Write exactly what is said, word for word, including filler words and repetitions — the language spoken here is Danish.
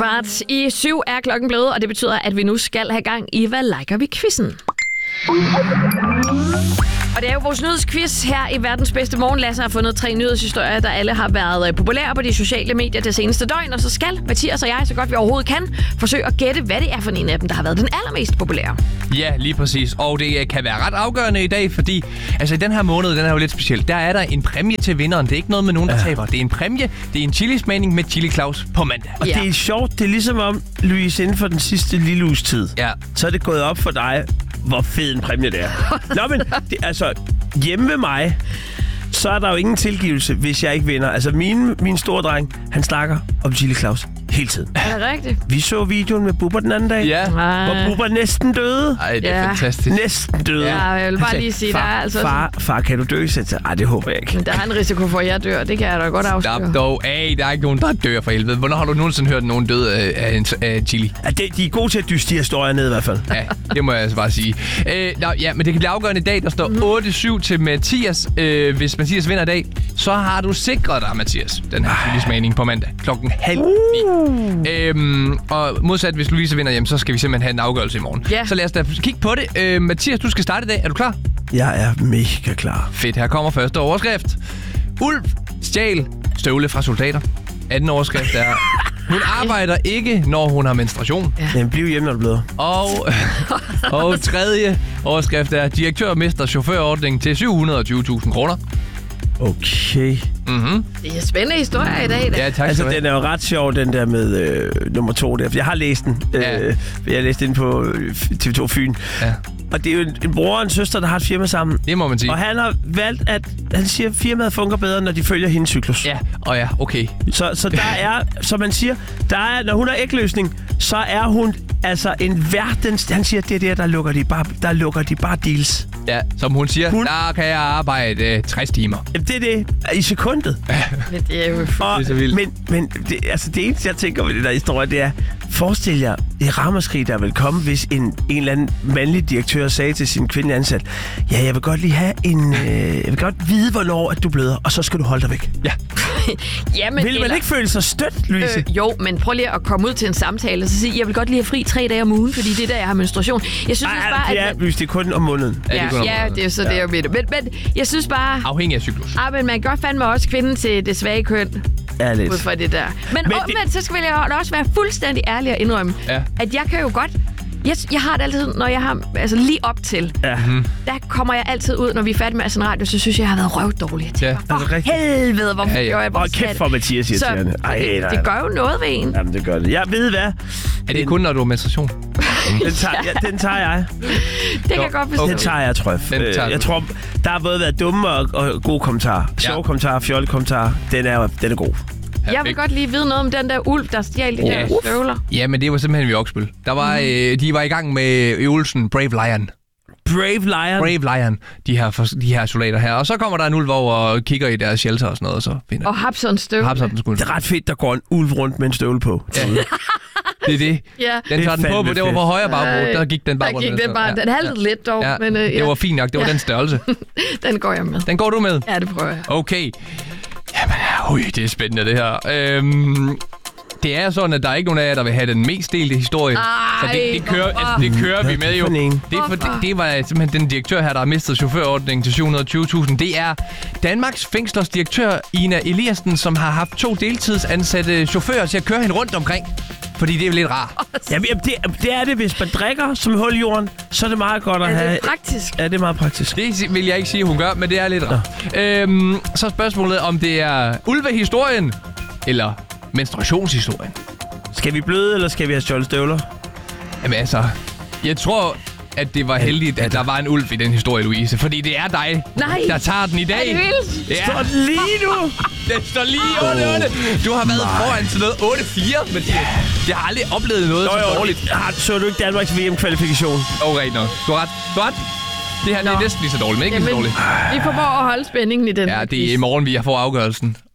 Kvart i syv er klokken blevet, og det betyder, at vi nu skal have gang i Hvad liker vi quizzen? Og det er jo vores nyhedsquiz her i Verdens Bedste Morgen. Lasse har fundet tre nyhedshistorier, der alle har været populære på de sociale medier det seneste døgn. Og så skal Mathias og jeg, så godt vi overhovedet kan, forsøge at gætte, hvad det er for en af dem, der har været den allermest populære. Ja, lige præcis. Og det kan være ret afgørende i dag, fordi altså, i den her måned, den er jo lidt speciel. Der er der en præmie til vinderen. Det er ikke noget med nogen, der ja. taber. Det er en præmie. Det er en chilismagning med Chili Claus på mandag. Og ja. det er sjovt. Det er ligesom om, Louise, inden for den sidste lille uges tid, ja. så er det gået op for dig, hvor fed en præmie det er. Nå, men det, altså, hjemme ved mig, så er der jo ingen tilgivelse, hvis jeg ikke vinder. Altså, min, min store dreng, han snakker om Chili Claus hele tiden. Er det rigtigt? Vi så videoen med Bubber den anden dag, ja. hvor Bubber næsten døde. Ej, det er ja. fantastisk. Næsten døde. Ja, jeg vil bare lige sige, far, der er altså... Far, far, kan du dø? Så ej, det håber jeg ikke. Men der er en risiko for, at jeg dør. Det kan jeg da godt afsløre. Stop dog. Ej, der er ikke nogen, der dør for helvede. Hvornår har du nogensinde hørt nogen død af, af, af chili? Ja, de, de er gode til at dyste de historier ned i hvert fald. Ja, det må jeg altså bare sige. Øh, nå, ja, men det kan blive afgørende i dag. Der står mm. otte syv til Mathias. Øh, hvis Mathias vinder i dag, så har du sikret dig, Mathias, den her chilismagning på mandag klokken halv ni. Uh. Øhm, og modsat, hvis Louise vinder hjem, så skal vi simpelthen have en afgørelse i morgen. Yeah. Så lad os da kigge på det. Øh, Mathias, du skal starte i dag. Er du klar? Jeg er mega klar. Fedt, her kommer første overskrift. Ulv stjal støvle fra soldater. Anden overskrift er... Hun arbejder ikke, når hun har menstruation. Ja. Den bliver hjemme, når du bløder. Og, og tredje overskrift er... Direktør mister chaufførordningen til syv hundrede og tyve tusind kroner. Okay. Mm-hmm. Det er spændende historier i dag. Da. Ja, tak. Altså, den er jo ret sjov, den der med øh, nummer to der. Jeg har læst den. Ja. Øh, jeg har læst den på T V to Fyn. Ja. Og det er jo en, en bror og en søster, der har et firma sammen. Det må man sige. Og han har valgt, at han siger, at firmaet fungerer bedre, når de følger hendes cyklus. Ja, og ja, okay. Så, så der er, som man siger, der er, når hun har ægløsning, så er hun altså en verdens... Han siger, det er der, der lukker de bare, der lukker de bare deals. Ja, som hun siger, hun, der kan jeg arbejde øh, tres timer. Det er det. I sekundet. Men det er jo og, det er så vildt. Men, men det, altså det eneste, jeg tænker ved det der historie, det er, forestil jer det ramaskrig, der vil komme, hvis en, en eller anden mandlig direktør sagde til sin kvindelige ansat, ja, jeg vil godt lige have en... Øh, jeg vil godt vide, hvornår at du bløder, og så skal du holde dig væk. Ja. Jamen, vil man eller, ikke føle sig stødt, Louise? Øh, jo, men prøv lige at komme ud til en samtale og så sige, jeg vil godt lige have fri tre dage om ugen, fordi det er der, jeg har menstruation. Jeg synes Ej, bare, det er, at... Louise, det er kun om måneden. Ja, ja, det, ja det er så ja. det, jeg mener. Men, men jeg synes bare... Afhængig af cyklus. Ah, men man kan godt fandme også kvinden til det svage køn. Ja, lidt. Ud fra det der. Men, men omvendt, det... så skal jeg også være fuldstændig ærlig og indrømme, ja. at jeg kan jo godt... Jeg, jeg har det altid, når jeg har... Altså lige op til, ja. der kommer jeg altid ud, når vi er færdige med sådan en radio, så synes jeg, jeg har været røvdårlig. Jeg tænker, ja. for altså, helvede, hvor ja, ja. jeg Og kæft for Mathias, siger til hende. Ej, det, det gør jo noget ved en. Jamen, det gør det. Jeg ved hvad. Er det den... kun, når du har menstruation? den, tager, ja, den tager jeg. Det kan jeg godt forstå. Den tager jeg, tror jeg. Den tager jeg du. tror, der har både været dumme og, og gode kommentarer. Sjove ja. kommentarer, fjolle kommentarer. Den er, den er god. Perfekt. Jeg vil godt lige vide noget om den der ulv, der stjal de yeah. der støvler. Ja, men det var simpelthen ved Oksbøl. Der var, mm. øh, de var i gang med øvelsen Brave Lion. Brave Lion? Brave Lion, de her, de her soldater her. Og så kommer der en ulv over og kigger i deres shelter og sådan noget. Og, så finder og hapser en støvle. Hapser en det er ret fedt, der går en ulv rundt med en støvle på. Ja. Det er det. Ja. Den tager den på, det var på højre bagbord. Der gik den bare der gik den bare. Den haltede lidt dog. Ja. Men, øh, ja. Det var fint nok. Det var ja. den størrelse. Den går jeg med. Den går du med? Ja, det prøver jeg. Okay. Jamen, ui, det er spændende det her. Øhm, det er sådan, at der er ikke nogen af jer, der vil have den mest delte historie. Ej, så det, det, kører, altså, det kører vi med jo. Det, er for, det, det var simpelthen den direktør her, der har mistet chaufførordningen til syv hundrede og tyve tusind. Det er Danmarks fængslers direktør, Ina Eliassen, som har haft to deltidsansatte chauffører til at køre hende rundt omkring. Fordi det er jo lidt rart. Jamen, det, det er det, hvis man drikker som hul i jorden, så er det meget godt at have... Er det praktisk? Ja, det er meget praktisk. Det vil jeg ikke sige, hun gør, men det er lidt rart. Øhm, så spørgsmålet, om det er ulvehistorien eller menstruationshistorien. Skal vi bløde, eller skal vi have stjålet støvler? Jamen altså, jeg tror... at det var heldigt, at der var en ulv i den historie, Louise. Fordi det er dig, Nej. der tager den i dag. Er det vildt? Ja. Står den lige nu? Den står lige otte otte. Du har været Nej. foran til noget otte fire, Mathias. Jeg har aldrig oplevet noget Nå, så jo, dårligt. Har, så du ikke Danmarks V M-kvalifikation? Åh, oh, rent nok. Du har ret. Du har ret. Det her det er næsten lige så dårligt, men ikke Jamen, lige så dårligt. Vi får at holde spændingen i den. Ja, det er i morgen, vi får afgørelsen.